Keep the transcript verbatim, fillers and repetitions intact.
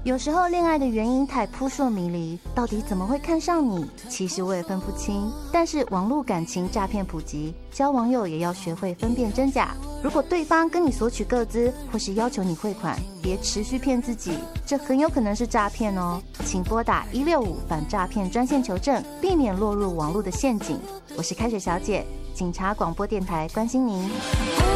有时候恋爱的原因太扑朔迷离，到底怎么会看上你？其实我也分不清。但是网络感情诈骗普及，交网友也要学会分辨真假。如果对方跟你索取个资，或是要求你汇款，别持续骗自己，这很有可能是诈骗哦。请拨打一六五反诈骗专线求证，避免落入网络的陷阱。我是开水小姐，警察广播电台关心您。